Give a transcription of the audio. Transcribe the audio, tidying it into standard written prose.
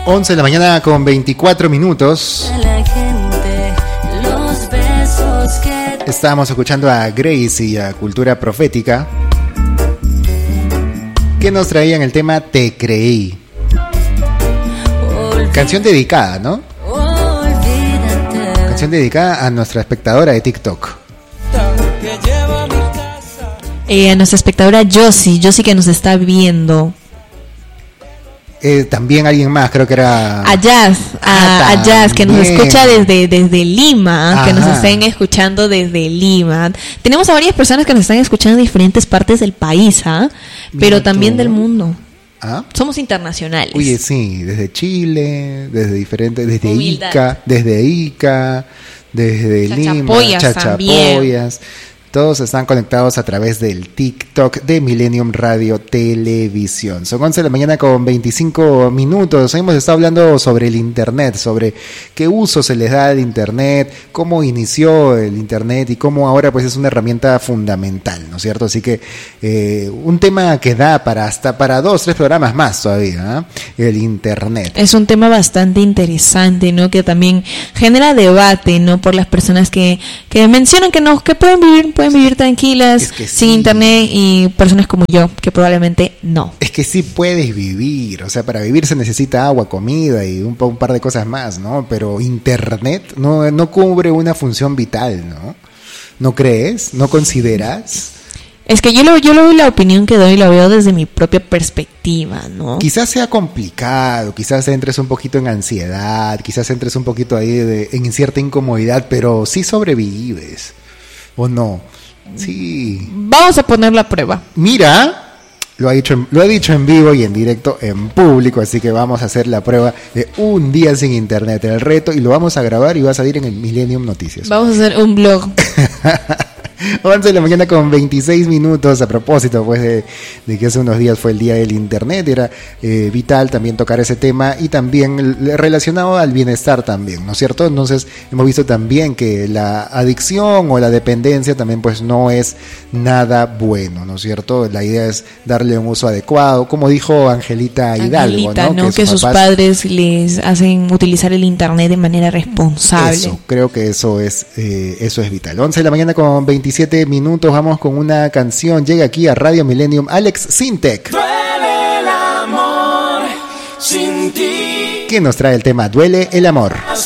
11 de la mañana con 24 minutos. Estábamos escuchando a Grace y a Cultura Profética, que nos traían el tema Te Creí. Canción dedicada, ¿no? Canción dedicada a nuestra espectadora de TikTok. A nuestra espectadora Josie que nos está viendo. También alguien más, creo que era... A Jazz, que nos escucha desde Lima. Ajá. Que nos estén escuchando desde Lima. Tenemos a varias personas que nos están escuchando en diferentes partes del país, pero también del mundo. ¿Ah? Somos internacionales. Oye, sí, desde Chile, desde Ica, desde Lima, Chachapoyas. Todos están conectados a través del TikTok de Millennium Radio Televisión. Son 11 de la mañana con 25 minutos. Hemos estado hablando sobre el Internet, sobre qué uso se les da al Internet, cómo inició el Internet y cómo ahora pues es una herramienta fundamental, ¿no es cierto? Así que un tema que da hasta para 2-3 programas más todavía, el Internet. Es un tema bastante interesante, ¿no? Que también genera debate, ¿no? Por las personas que mencionan que pueden vivir tranquilas sin Internet, y personas como yo que probablemente no. Es que sí puedes vivir, o sea, para vivir se necesita agua, comida y un par de cosas más, ¿no? Pero Internet no cubre una función vital, ¿no? ¿No crees? ¿No consideras? Es que yo la opinión que doy la veo desde mi propia perspectiva, ¿no? Quizás sea complicado, quizás entres un poquito en ansiedad, quizás entres un poquito ahí en cierta incomodidad, pero sí sobrevives. ¿O no? Sí. Vamos a poner la prueba. Mira, lo ha dicho en vivo y en directo, en público, así que vamos a hacer la prueba de un día sin Internet, el reto, y lo vamos a grabar y va a salir en el Millennium Noticias. Vamos a hacer un blog. 11 de la mañana con 26 minutos, a propósito pues de que hace unos días fue el día del Internet. Era vital también tocar ese tema, y también relacionado al bienestar también, ¿no es cierto? Entonces hemos visto también que la adicción o la dependencia también pues no es nada bueno, ¿no es cierto? La idea es darle un uso adecuado, como dijo Angelita Hidalgo, ¿no? Que sus padres les hacen utilizar el Internet de manera responsable. Eso, creo que eso es vital. 11 de la mañana con 27 minutos, vamos con una canción. Llega aquí a Radio Millennium Alex Sintek. Duele el amor sin ti. ¿Quién nos trae el tema Duele el amor?